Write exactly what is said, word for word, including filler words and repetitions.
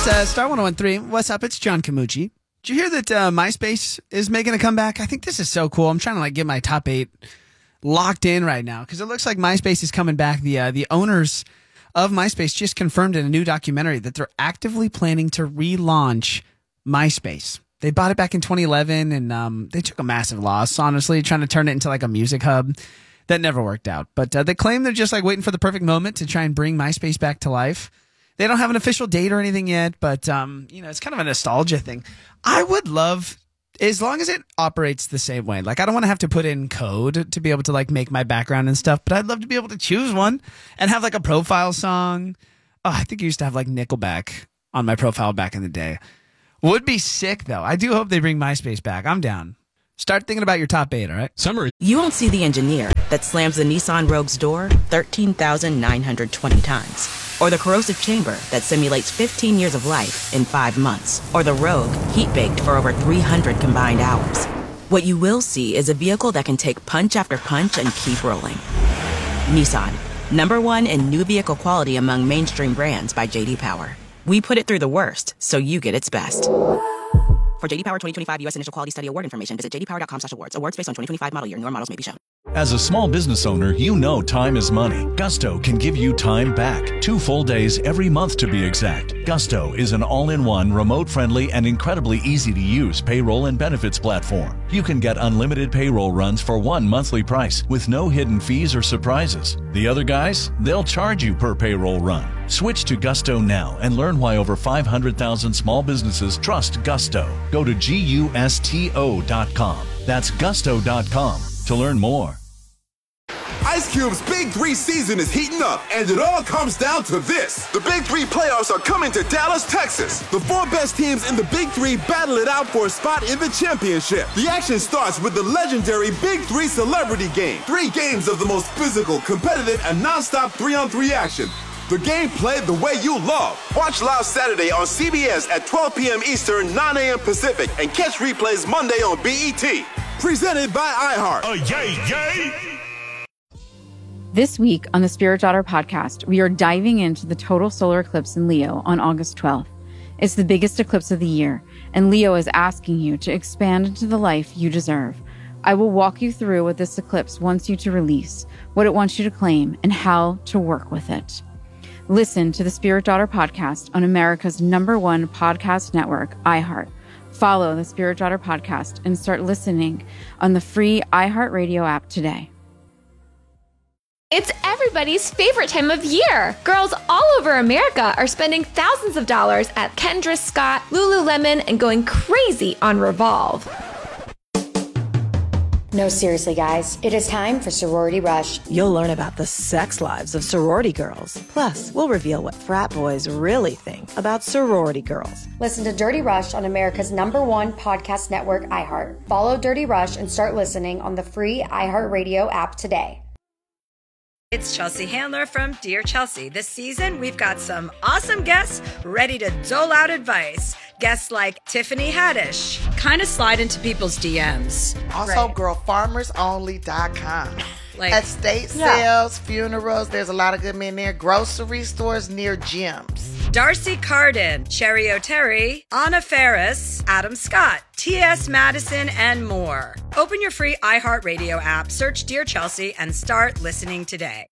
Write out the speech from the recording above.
It's uh, Star one oh one three. What's up? It's John Camucci. Did you hear that uh, MySpace is making a comeback? I think this is so cool. I'm trying to like get my top eight locked in right now because it looks like MySpace is coming back. The uh, the owners of MySpace just confirmed in a new documentary that they're actively planning to relaunch MySpace. They bought it back in twenty eleven, and um, they took a massive loss, honestly, trying to turn it into like a music hub. That never worked out. But uh, they claim they're just like waiting for the perfect moment to try and bring MySpace back to life. They don't have an official date or anything yet, but um, you know, it's kind of a nostalgia thing. I would love, as long as it operates the same way. Like, I don't want to have to put in code to be able to like make my background and stuff, but I'd love to be able to choose one and have like a profile song. Oh, I think I used to have like Nickelback on my profile back in the day. Would be sick though. I do hope they bring MySpace back. I'm down. Start thinking about your top eight, all right? Summary. You won't see the engineer that slams the Nissan Rogue's door thirteen thousand nine hundred twenty times. Or the corrosive chamber that simulates fifteen years of life in five months. Or the Rogue heat-baked for over three hundred combined hours. What you will see is a vehicle that can take punch after punch and keep rolling. Nissan, number one in new vehicle quality among mainstream brands by J D Power. We put it through the worst, so you get its best. For J D Power twenty twenty-five U S Initial Quality Study Award information, visit j d power dot com slash awards. Awards based on twenty twenty-five model year. Newer models may be shown. As a small business owner, you know time is money. Gusto can give you time back. Two full days every month to be exact. Gusto is an all-in-one, remote-friendly, and incredibly easy-to-use payroll and benefits platform. You can get unlimited payroll runs for one monthly price with no hidden fees or surprises. The other guys, they'll charge you per payroll run. Switch to Gusto now and learn why over five hundred thousand small businesses trust Gusto. Go to gusto dot com. That's gusto dot com to learn more. Ice Cube's Big Three season is heating up, and it all comes down to this. The Big Three playoffs are coming to Dallas, Texas. The four best teams in the Big Three battle it out for a spot in the championship. The action starts with the legendary Big Three Celebrity Game. Three games of the most physical, competitive, and non-stop three-on-three action. The game played the way you love. Watch live Saturday on C B S at twelve p.m. Eastern, nine a.m. Pacific, and catch replays Monday on B E T. Presented by iHeart. Oh, yay, yay! This week on the Spirit Daughter podcast, we are diving into the total solar eclipse in Leo on August twelfth. It's the biggest eclipse of the year, and Leo is asking you to expand into the life you deserve. I will walk you through what this eclipse wants you to release, what it wants you to claim, and how to work with it. Listen to the Spirit Daughter podcast on America's number one podcast network, iHeart. Follow the Spirit Daughter podcast and start listening on the free iHeartRadio app today. It's everybody's favorite time of year. Girls all over America are spending thousands of dollars at Kendra Scott, Lululemon, and going crazy on Revolve. No, seriously, guys. It is time for Sorority Rush. You'll learn about the sex lives of sorority girls. Plus, we'll reveal what frat boys really think about sorority girls. Listen to Dirty Rush on America's number one podcast network, iHeart. Follow Dirty Rush and start listening on the free iHeartRadio app today. It's Chelsea Handler from Dear Chelsea. This season, we've got some awesome guests ready to dole out advice. Guests like Tiffany Haddish. Kind of slide into people's D Ms. Also, right. girl farmers only dot com. Like, estate yeah. sales, funerals, there's a lot of good men there. Grocery stores near gyms. Darcy Carden, Cherry O'Terry, Anna Ferris, Adam Scott, T S Madison, and more. Open your free iHeartRadio app, search Dear Chelsea, and start listening today.